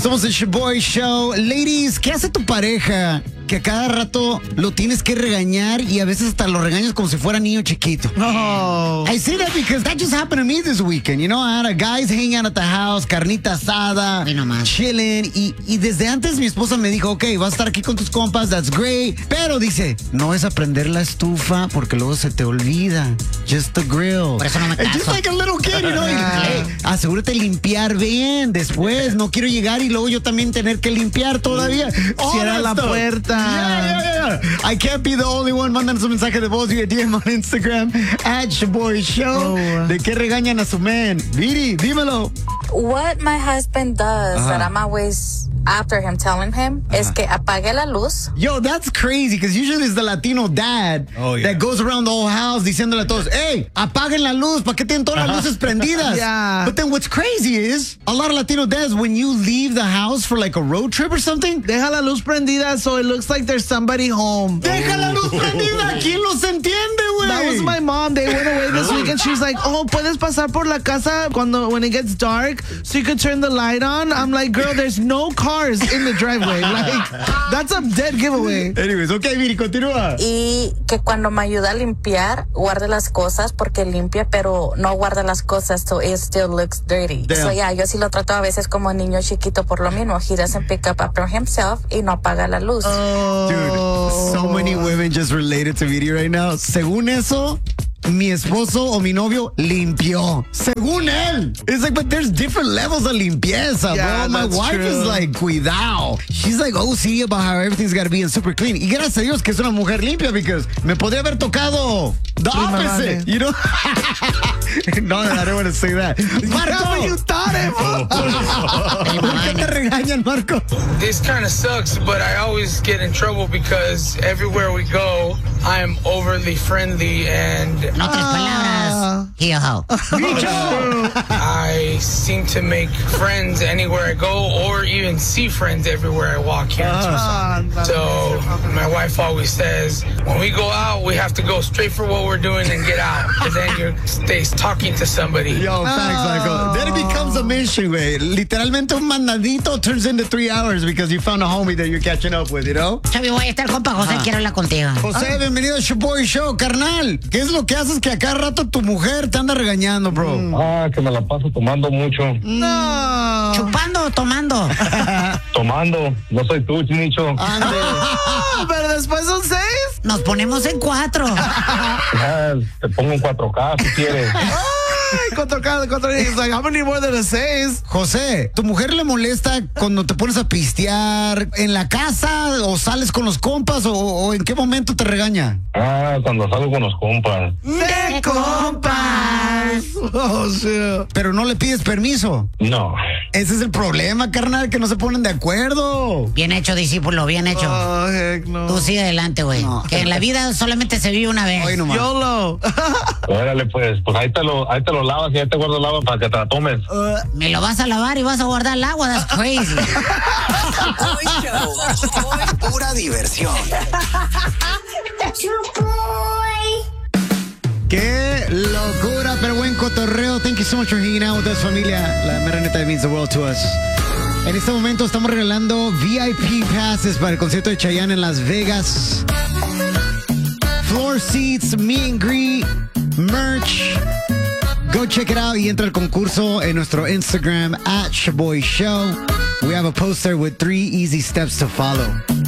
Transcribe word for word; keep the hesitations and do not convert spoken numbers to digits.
Somos el Shaboy Show. Ladies, ¿qué hace tu pareja que a cada rato lo tienes que regañar y a veces hasta lo regañas como si fuera niño chiquito? Oh. I say that because that just happened to me this weekend. You know, I had a guys hanging out at the house, carnita asada, chilling. Y, y desde antes mi esposa me dijo, ok, vas a estar aquí con tus compas, that's great. Pero dice, no es a prender la estufa porque luego se te olvida. Just the grill. Por eso no me caso. Just like a little kid, you know. Hey, asegúrate de limpiar bien después. No quiero llegar y luego yo también tener que limpiar todavía. Cierra la stuff. puerta. Yeah, yeah, yeah. I can't be the only one. Mandan su mensaje de voz vía D M on Instagram at Shaboy Show. Oh. ¿De qué regañan a su man? Viri, dímelo. What my husband does Uh-huh. that I'm always after him telling him uh-huh. es que apague la luz. Yo, that's crazy because usually it's the Latino dad oh, yeah. that goes around the whole house diciéndole a todos, hey, apaguen la luz, ¿para qué tienen todas las luces prendidas? Yeah. But then what's crazy is a lot of Latino dads, when you leave the house for like a road trip or something, Deja la luz prendida so it looks like there's somebody home. deja la luz prendida. ¿Quién los entiende, güey? That was my mom. They went away this weekend. She's like, oh, puedes pasar por la casa cuando when it gets dark so you could turn the light on. I'm like, girl, there's no cars in the driveway. Like, that's a dead giveaway. Anyways, okay, Viri, continúa. Y que cuando me ayuda a limpiar, guarde las cosas porque limpia, pero no guarda las cosas so it still looks dirty. Damn. So yeah, yo sí lo trato a veces como niño chiquito por lo mismo. He doesn't pick up after himself y no apaga la luz. Dude, so many women just related to Viri right now. Según eso, mi esposo o mi novio limpió. Según él. It's like, but there's different levels of limpieza, Yeah, bro. My that's wife true. is like, cuidado. She's like O C D about how everything's got to be in super clean. Y gracias a Dios que es una mujer limpia, because me podría haber tocado the Prima opposite, madre. you know? No, I don't want to say that. Marco, Yeah, but you thought it. ¿por qué te regañan, Marco? This kind of sucks, but I always get in trouble because everywhere we go, I am overly friendly and En otras palabras, hijo. I seem to make friends anywhere I go or even see friends everywhere I walk here. in Tucson. So my wife always says, when we go out, we have to go straight for what we're doing and get out. Because then you're stays talking to somebody. Yo, thanks, Marco. Then it becomes a mission, güey. Literalmente un mandadito turns into three hours because you found a homie that you're catching up with, you know? Chavi, voy a estar compa José, quiero hablar contigo. José, bienvenido a Shaboy Show, carnal. ¿Qué es lo que haces que a cada rato tu mujer te anda regañando, bro? Ah, que me la paso tomando mucho. No. ¿Chupando o tomando? Tomando. No soy tú, Chinicho. Ande. Ah, pero después son seis. Nos ponemos en cuatro. Ah, te pongo en cuatro K si quieres. Ay, cuatro K, cuatro K. He's like, how many more than a seis? José, ¿tu mujer le molesta cuando te pones a pistear en la casa o sales con los compas o, o en qué momento te regaña? Ah, cuando salgo con los compas. De compas. Oh, shit. Pero no le pides permiso. No. Ese es el problema, carnal, que no se ponen de acuerdo. Bien hecho, discípulo, bien hecho. Oh, heck no. Tú sigue adelante, güey. No. Que en la vida solamente se vive una vez. Hoy nomás. YOLO. Órale, pues, pues ahí te lo, ahí te lo lavas y ahí te guardo el agua para que te la tomes. Me lo vas a lavar y vas a guardar el agua. That's crazy. Pura diversión. Qué locura, pero buen cotorreo. Thank you so much for hanging out with us, familia. La mera neta means the world to us. En este momento estamos regalando V I P passes para el concierto de Chayanne en Las Vegas. Floor seats, meet and greet, merch. Go check it out y entra al concurso en nuestro Instagram at Shaboy Show. We have a poster with three easy steps to follow.